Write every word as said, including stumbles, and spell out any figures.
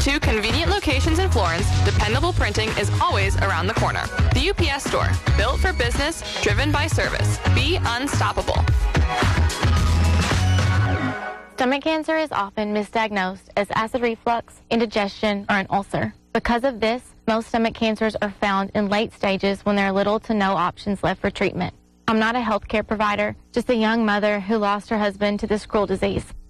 Two convenient locations in Florence, dependable printing is always around the corner. The U P S Store, built for business, driven by service. Be unstoppable. Stomach cancer is often misdiagnosed as acid reflux, indigestion, or an ulcer. Because of this, most stomach cancers are found in late stages when there are little to no options left for treatment. I'm not a healthcare provider, just a young mother who lost her husband to this cruel disease.